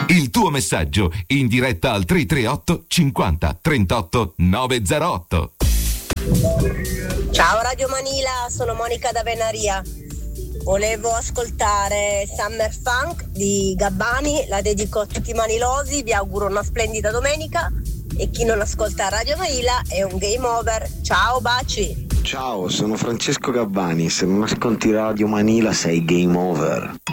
Il tuo messaggio in diretta al 338 50 38 908. Ciao Radio Manila, sono Monica da Venaria. Volevo ascoltare Summer Funk di Gabbani, la dedico a tutti i manilosi, vi auguro una splendida domenica e chi non ascolta Radio Manila è un game over. Ciao, baci! Ciao, sono Francesco Gabbani, se non ascolti Radio Manila sei game over.